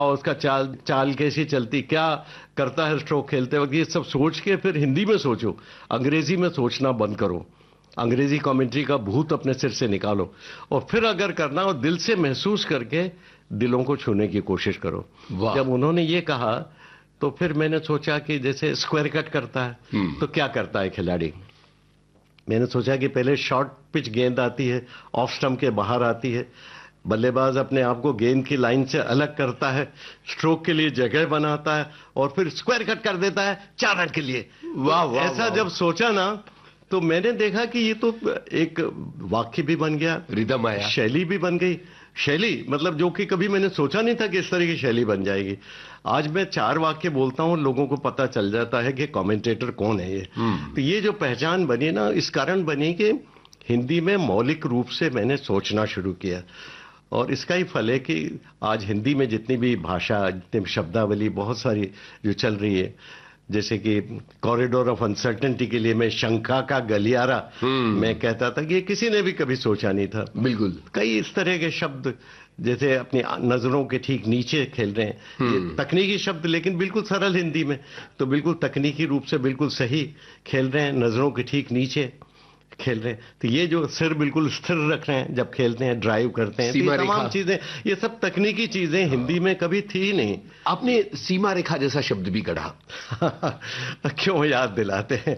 और उसका चाल चाल कैसी चलती, क्या करता है स्ट्रोक खेलते वक्त, ये सब सोच के फिर हिंदी में सोचो, अंग्रेजी में सोचना बंद करो। अंग्रेजी कमेंट्री का भूत अपने सिर से निकालो और फिर अगर करना हो दिल से महसूस करके दिलों को छूने की कोशिश करो। जब उन्होंने ये कहा तो फिर मैंने सोचा कि जैसे स्क्वायर कट करता है तो क्या करता है खिलाड़ी। मैंने सोचा कि पहले शॉर्ट पिच गेंद आती है, ऑफ स्टंप के बाहर आती है, बल्लेबाज अपने आप को गेंद की लाइन से अलग करता है, स्ट्रोक के लिए जगह बनाता है और फिर स्क्वायर कट कर देता है 4 रन के लिए। वाह वाह, ऐसा जब सोचा ना तो मैंने देखा कि ये तो एक वाक्य भी बन गया, रिदम आया, शैली भी बन गई। शैली मतलब जो कि कभी मैंने सोचा नहीं था कि इस तरह की शैली बन जाएगी। आज मैं 4 वाक्य बोलता हूं, लोगों को पता चल जाता है कि कमेंटेटर कौन है ये। तो ये जो पहचान बनी ना, इस कारण बनी कि हिंदी में मौलिक रूप से मैंने सोचना शुरू किया और इसका ही फल है कि आज हिंदी में जितनी भी भाषा, जितनी शब्दावली बहुत सारी जो चल रही है, जैसे कि कॉरिडोर ऑफ अनसर्टेनिटी के लिए मैं शंका का गलियारा मैं कहता था कि किसी ने भी कभी सोचा नहीं था। बिल्कुल कई इस तरह के शब्द जैसे अपनी नजरों के ठीक नीचे खेल रहे हैं, ये तकनीकी शब्द लेकिन बिल्कुल सरल हिंदी में, तो बिल्कुल तकनीकी रूप से बिल्कुल सही खेल रहे हैं, नजरों के ठीक नीचे खेल रहे हैं। तो ये जो सिर बिल्कुल स्थिर रख रहे हैं जब खेलते हैं, ड्राइव करते हैं, तो तमाम चीजें, ये सब तकनीकी चीजें हिंदी में कभी थी ही नहीं। आपने सीमा रेखा जैसा शब्द भी गढ़ा। क्यों याद दिलाते हैं।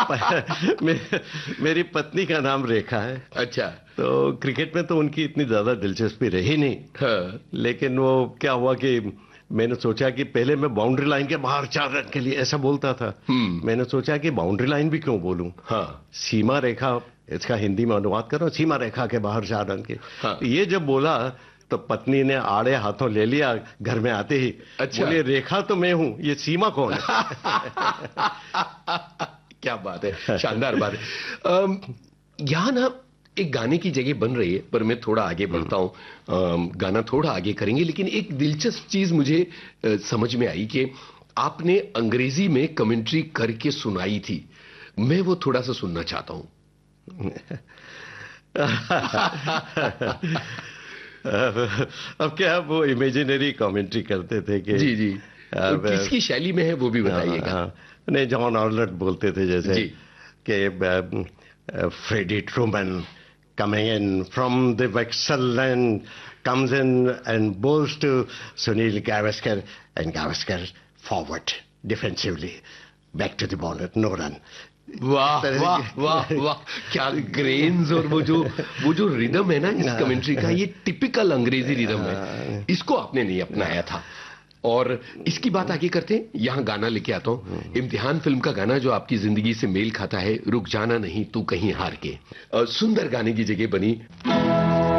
मेरी पत्नी का नाम रेखा है। अच्छा। तो क्रिकेट में तो उनकी इतनी ज्यादा दिलचस्पी रही नहीं। हाँ। लेकिन वो क्या हुआ कि मैंने सोचा कि पहले मैं बाउंड्री लाइन के बाहर 4 रन के लिए ऐसा बोलता था। मैंने सोचा कि बाउंड्री लाइन भी क्यों बोलूं। हाँ। सीमा रेखा, इसका हिंदी में अनुवाद करो, सीमा रेखा के बाहर 4 रन के। हाँ। तो ये जब बोला तो पत्नी ने आड़े हाथों ले लिया घर में आते ही। अच्छा। बोले रेखा तो मैं हूं, ये सीमा कौन है। क्या बात है, शानदार बात है। यहाँ ना एक गाने की जगह बन रही है, पर मैं थोड़ा आगे बढ़ता हूं। गाना थोड़ा आगे करेंगे, लेकिन एक दिलचस्प चीज मुझे समझ में आई कि आपने अंग्रेजी में कमेंट्री करके सुनाई थी। मैं वो थोड़ा सा सुनना चाहता हूं। अब क्या वो इमेजिनरी कमेंट्री करते थे कि जी जी, किसकी शैली में है वो भी बताइएगा। नहीं, जॉन ऑर्लट बोलते थे जैसे कि Freddy Trueman coming in from the Vexel land comes in and bowls to Sunil Gavaskar and Gavaskar forward defensively back to the bowler, no run. वाह वाह वाह वाह, क्या ग्रेन्स और वो जो रिदम है ना इस कमेंट्री का, ये टिपिकल अंग्रेजी रिदम है, इसको आपने नहीं अपनाया था। और इसकी बात आगे करते हैं। यहाँ गाना लेके आता हूँ, इम्तिहान फिल्म का गाना जो आपकी जिंदगी से मेल खाता है, रुक जाना नहीं तू कहीं हार के। सुंदर गाने की जगह बनी